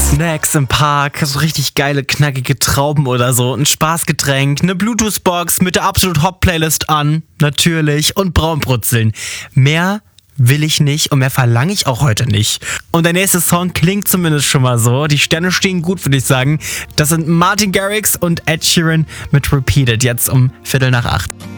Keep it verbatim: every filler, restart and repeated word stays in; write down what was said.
Snacks im Park, so richtig geile, knackige Trauben oder so, ein Spaßgetränk, eine Bluetooth-Box mit der Absolut Hot Playlist an, natürlich, und Braunbrutzeln. Mehr will ich nicht und mehr verlange ich auch heute nicht. Und der nächste Song klingt zumindest schon mal so. Die Sterne stehen gut, würde ich sagen. Das sind Martin Garrix und Ed Sheeran mit Repeated, jetzt um Viertel nach acht.